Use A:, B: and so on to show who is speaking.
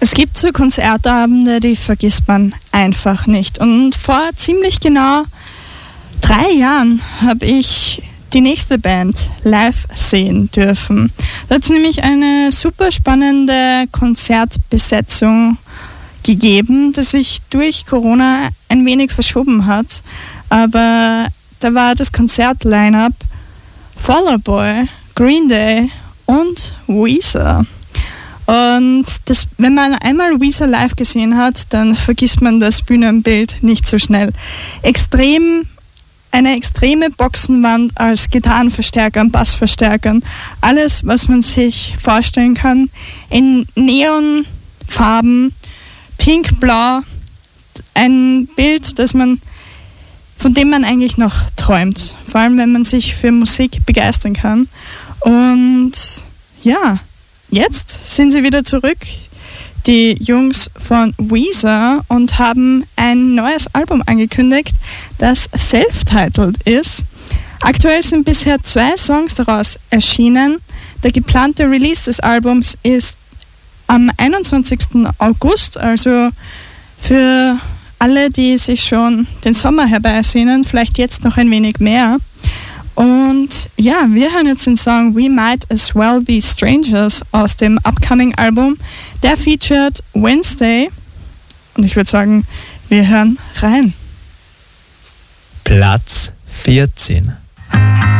A: Es gibt so Konzertabende, die vergisst man einfach nicht. Und vor ziemlich genau 3 Jahren habe ich die nächste Band live sehen dürfen. Da hat es nämlich eine super spannende Konzertbesetzung gegeben, das sich durch Corona ein wenig verschoben hat. Aber da war das Konzert-Line-Up Fall Out Boy, Green Day und Weezer. Und wenn man einmal Weezer live gesehen hat, dann vergisst man das Bühnenbild nicht so schnell. Eine extreme Boxenwand als Gitarrenverstärkern, Bassverstärkern, alles, was man sich vorstellen kann, in Neonfarben, pink, blau, ein Bild, von dem man eigentlich noch träumt, vor allem wenn man sich für Musik begeistern kann. Und ja, jetzt sind sie wieder zurück, die Jungs von Weezer, und haben ein neues Album angekündigt, das self-titled ist. Aktuell sind bisher 2 Songs daraus erschienen. Der geplante Release des Albums ist am 21. August, also für alle, die sich schon den Sommer herbeisehnen, vielleicht jetzt noch ein wenig mehr. Und ja, wir hören jetzt den Song We Might As Well Be Strangers aus dem upcoming Album. Der featured Wednesday. Und ich würde sagen, wir hören rein.
B: Platz 14.